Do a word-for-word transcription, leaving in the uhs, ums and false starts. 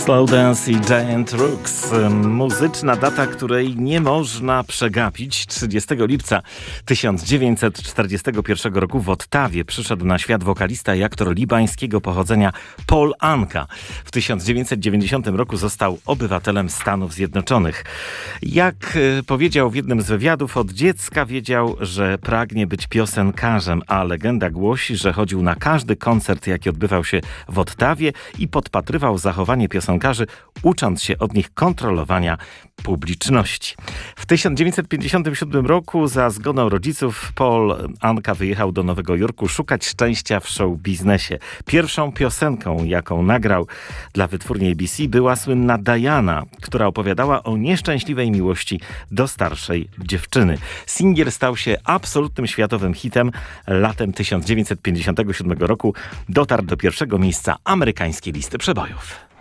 Slowdance i Giant Rooks. Muzyczna data, której nie można przegapić. trzydziestego lipca tysiąc dziewięćset czterdziestego pierwszego roku w Ottawie przyszedł na świat wokalista i aktor libańskiego pochodzenia Paul Anka. W tysiąc dziewięćset dziewięćdziesiątym roku został obywatelem Stanów Zjednoczonych. Jak powiedział w jednym z wywiadów, od dziecka wiedział, że pragnie być piosenkarzem, a legenda głosi, że chodził na każdy koncert, jaki odbywał się w Ottawie i podpatrywał zachowanie piosenkarzy, ucząc się od nich kontrolowania publiczności. W tysiąc dziewięćset pięćdziesiątym siódmym roku za zgodą rodziców Paul Anka wyjechał do Nowego Jorku szukać szczęścia w show biznesie. Pierwszą piosenką, jaką nagrał dla wytwórni A B C, była słynna Diana, która opowiadała o nieszczęśliwej miłości do starszej dziewczyny. Singiel stał się absolutnym światowym hitem. Latem tysiąc dziewięćset pięćdziesiątego siódmego roku dotarł do pierwszego miejsca amerykańskiej listy przebojów.